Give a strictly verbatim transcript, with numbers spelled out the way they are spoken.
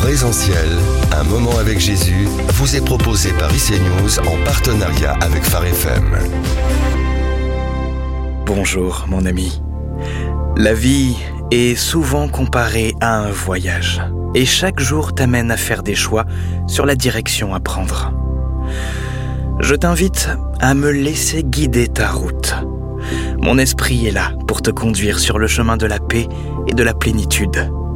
présentiel, un moment avec Jésus vous est proposé par I C News en partenariat avec Phare F M. Bonjour mon ami. La vie est souvent comparée à un voyage et chaque jour t'amène à faire des choix sur la direction à prendre. Je t'invite à me laisser guider ta route. Mon esprit est là pour te conduire sur le chemin de la paix et de la plénitude.